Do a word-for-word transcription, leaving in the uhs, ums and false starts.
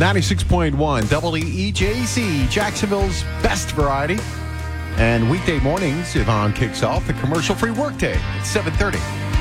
ninety-six point one W E J C, Jacksonville's best variety. And weekday mornings, Yvonne kicks off the commercial-free workday at seven thirty.